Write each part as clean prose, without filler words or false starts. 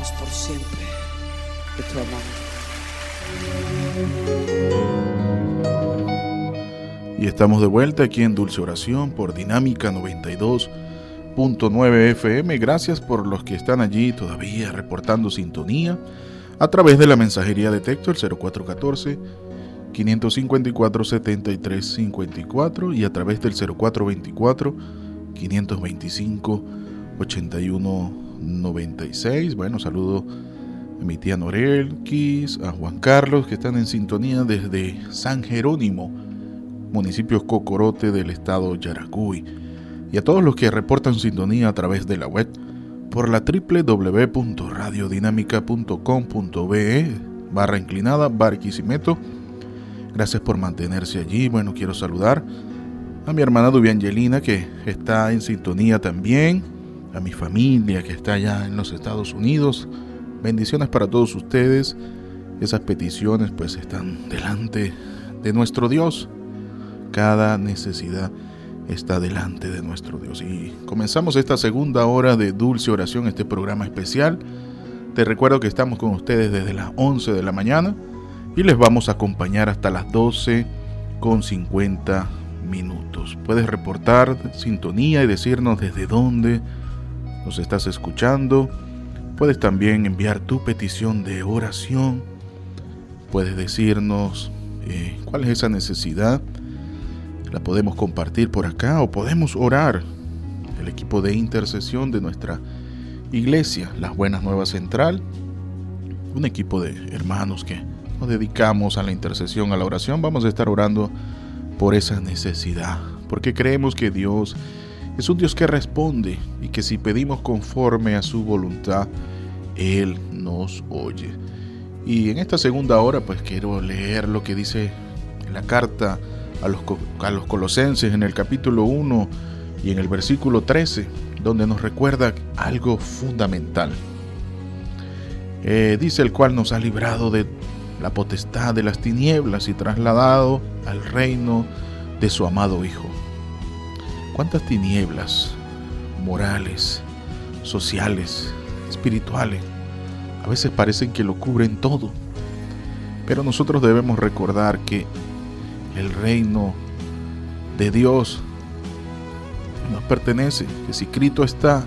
llenarnos por siempre de tu amor. Y estamos de vuelta aquí en Dulce Oración por Dinámica 92.9 FM. Gracias por los que están allí todavía reportando sintonía a través de la mensajería de texto, el 0414-554-7354 y a través del 0424-525-8196. Bueno, saludo a mi tía Norel, Kiss, a Juan Carlos, que están en sintonía desde San Jerónimo, municipio Cocorote del estado Yaracuy, y a todos los que reportan sintonía a través de la web por la www.radiodinamica.com.be/Barquisimeto. Gracias por mantenerse allí. Bueno, quiero saludar a mi hermana Dubiangelina, que está en sintonía también, a mi familia que está allá en los Estados Unidos. Bendiciones para todos ustedes. Esas peticiones pues están delante de nuestro Dios. Cada necesidad está delante de nuestro Dios. Y comenzamos esta segunda hora de Dulce Oración, este programa especial. Te recuerdo que estamos con ustedes desde las 11 de la mañana y les vamos a acompañar hasta las 12:50 minutos. Puedes reportar sintonía y decirnos desde dónde nos estás escuchando. Puedes también enviar tu petición de oración. Puedes decirnos cuál es esa necesidad. La podemos compartir por acá o podemos orar. El equipo de intercesión de nuestra iglesia, Las Buenas Nuevas Central, un equipo de hermanos que nos dedicamos a la intercesión, a la oración. Vamos a estar orando por esa necesidad, porque creemos que Dios es un Dios que responde y que si pedimos conforme a su voluntad, Él nos oye. Y en esta segunda hora pues quiero leer lo que dice la carta a los Colosenses en el capítulo 1 y en el versículo 13, donde nos recuerda algo fundamental. Dice: el cual nos ha librado de la potestad de las tinieblas y trasladado al reino de su amado Hijo. ¿Cuántas tinieblas morales, sociales, espirituales a veces parecen que lo cubren todo? Pero nosotros debemos recordar que el reino de Dios nos pertenece, que si Cristo está,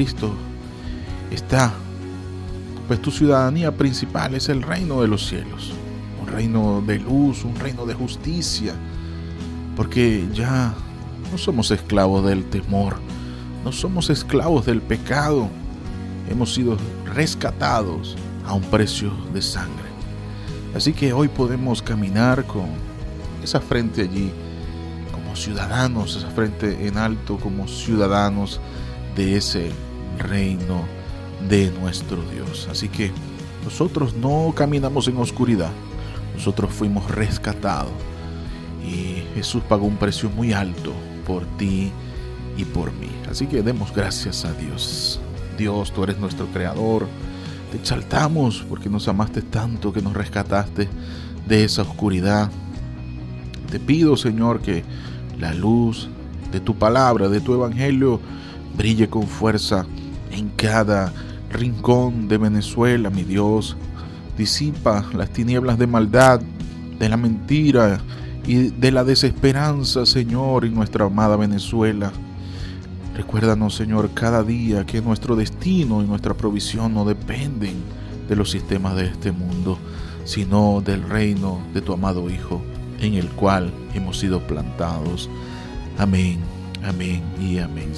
pues tu ciudadanía principal es el reino de los cielos, un reino de luz, un reino de justicia, porque ya no somos esclavos del temor, no somos esclavos del pecado, hemos sido rescatados a un precio de sangre. Así que hoy podemos caminar con esa frente allí como ciudadanos, esa frente en alto como ciudadanos de ese reino de nuestro Dios. Así que nosotros no caminamos en oscuridad, nosotros fuimos rescatados y Jesús pagó un precio muy alto por ti y por mí. Así que demos gracias a Dios. Dios, tú eres nuestro creador, te exaltamos porque nos amaste tanto, que nos rescataste de esa oscuridad. Te pido, Señor, que la luz de tu palabra, de tu evangelio, brille con fuerza en cada rincón de Venezuela, mi Dios. Disipa las tinieblas de maldad, de la mentira y de la desesperanza, Señor, en nuestra amada Venezuela. Recuérdanos, Señor, cada día que nuestro destino y nuestra provisión no dependen de los sistemas de este mundo, sino del reino de tu amado Hijo, en el cual hemos sido plantados. Amén, amén y amén.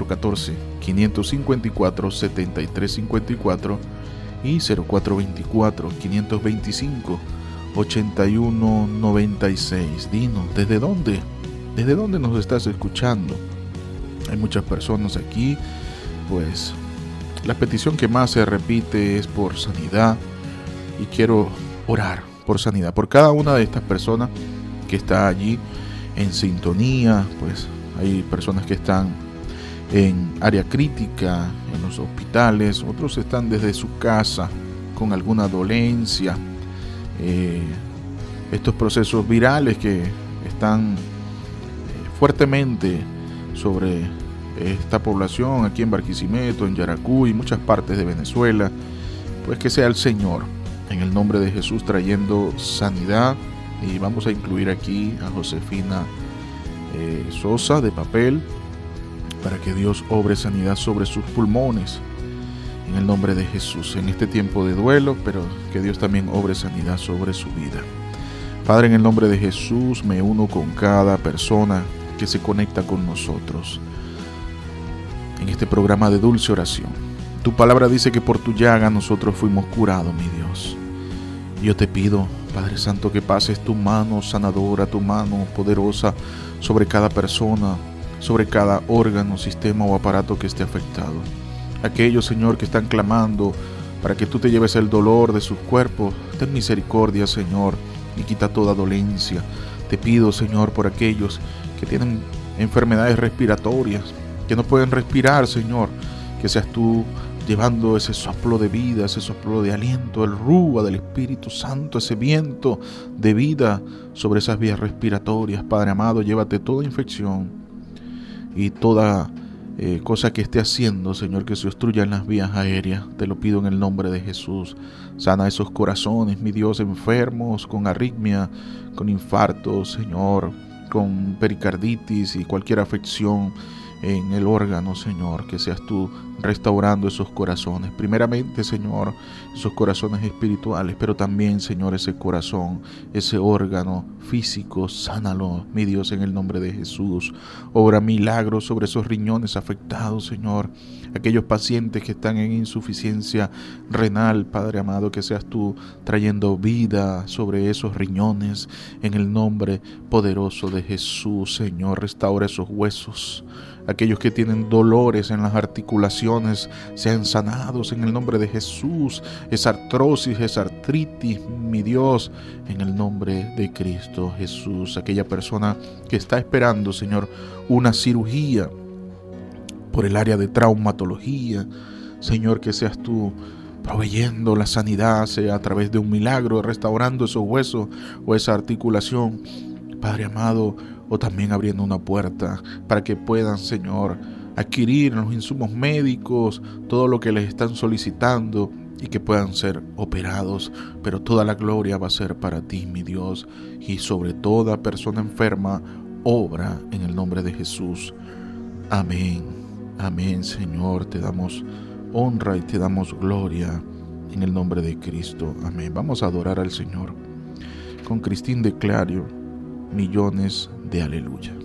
0414-554-7354 y 0424-525-8196. Dinos, ¿desde dónde nos estás escuchando? Hay muchas personas aquí, pues la petición que más se repite es por sanidad, y quiero orar por sanidad, por cada una de estas personas que está allí en sintonía. Pues hay personas que están en área crítica, en los hospitales, otros están desde su casa con alguna dolencia, estos procesos virales que están fuertemente sobre esta población aquí en Barquisimeto, en Yaracuy y muchas partes de Venezuela, pues que sea el Señor, en el nombre de Jesús, trayendo sanidad. Y vamos a incluir aquí a Josefina Sosa de Papel, para que Dios obre sanidad sobre sus pulmones, en el nombre de Jesús, en este tiempo de duelo, pero que Dios también obre sanidad sobre su vida. Padre, en el nombre de Jesús, me uno con cada persona que se conecta con nosotros en este programa de dulce oración. Tu palabra dice que por tu llaga nosotros fuimos curados, mi Dios. Yo te pido, Padre Santo, que pases tu mano sanadora, tu mano poderosa sobre cada persona, sobre cada órgano, sistema o aparato que esté afectado. Aquellos, Señor, que están clamando para que tú te lleves el dolor de sus cuerpos, ten misericordia, Señor, y quita toda dolencia. Te pido, Señor, por aquellos que tienen enfermedades respiratorias, que no pueden respirar, Señor, que seas tú llevando ese soplo de vida, ese soplo de aliento, el rúa del Espíritu Santo, ese viento de vida sobre esas vías respiratorias. Padre amado, llévate toda infección y toda cosa que esté haciendo, Señor, que se obstruya en las vías aéreas. Te lo pido en el nombre de Jesús. Sana esos corazones, mi Dios, enfermos, con arritmia, con infarto, Señor, con pericarditis y cualquier afección en el órgano, Señor, que seas tú restaurando esos corazones. Primeramente, Señor, esos corazones espirituales, pero también, Señor, ese corazón, ese órgano físico, sánalo, mi Dios, en el nombre de Jesús. Obra milagros sobre esos riñones afectados, Señor. Aquellos pacientes que están en insuficiencia renal, Padre amado, que seas tú trayendo vida sobre esos riñones, en el nombre poderoso de Jesús, Señor. Restaura esos huesos. Aquellos que tienen dolores en las articulaciones sean sanados en el nombre de Jesús. Esa artrosis, esa artritis, mi Dios, en el nombre de Cristo Jesús. Aquella persona que está esperando, Señor, una cirugía por el área de traumatología, Señor, que seas tú proveyendo la sanidad, sea a través de un milagro, restaurando esos huesos o esa articulación, Padre amado, o también abriendo una puerta para que puedan, Señor, adquirir los insumos médicos, todo lo que les están solicitando, y que puedan ser operados. Pero toda la gloria va a ser para ti, mi Dios, y sobre toda persona enferma, obra en el nombre de Jesús. Amén. Amén, Señor. Te damos honra y te damos gloria en el nombre de Cristo. Amén. Vamos a adorar al Señor con Cristín de Clario, Millones de Aleluya.